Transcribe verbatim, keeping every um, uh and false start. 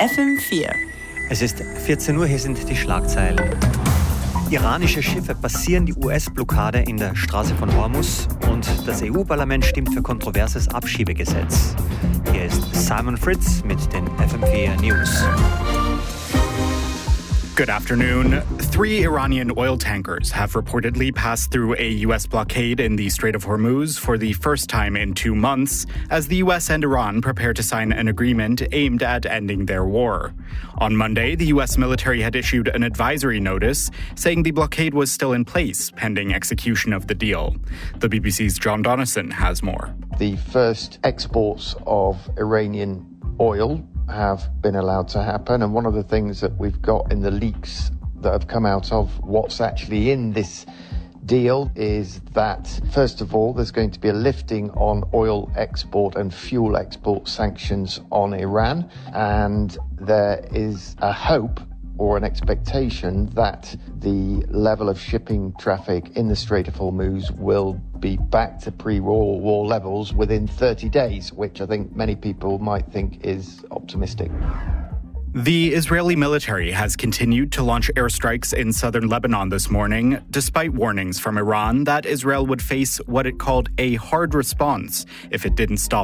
F M vier. Es ist vierzehn Uhr, hier sind die Schlagzeilen. Iranische Schiffe passieren die U S-Blockade in der Straße von Hormuz und das E U-Parlament stimmt für kontroverses Abschiebegesetz. Hier ist Simon Fritz mit den F M vier News. Good afternoon. Three Iranian oil tankers have reportedly passed through a U S blockade in the Strait of Hormuz for the first time in two months, as the U S and Iran prepare to sign an agreement aimed at ending their war. On Monday, the U S military had issued an advisory notice saying the blockade was still in place, pending execution of the deal. The B B C's John Donnison has more. The first exports of Iranian oil have been allowed to happen, and one of the things that we've got in the leaks that have come out of what's actually in this deal is that, first of all, there's going to be a lifting on oil export and fuel export sanctions on Iran, and there is a hope or an expectation that the level of shipping traffic in the Strait of Hormuz will be back to pre-war war levels within thirty days, which I think many people might think is optimistic. The Israeli military has continued to launch airstrikes in southern Lebanon this morning, despite warnings from Iran that Israel would face what it called a hard response if it didn't stop